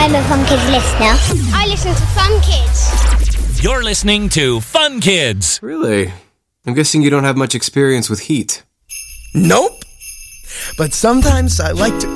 I'm a Fun Kids listener. I listen to Fun Kids. You're listening to Fun Kids. Really? I'm guessing you don't have much experience with heat. Nope. But sometimes I like to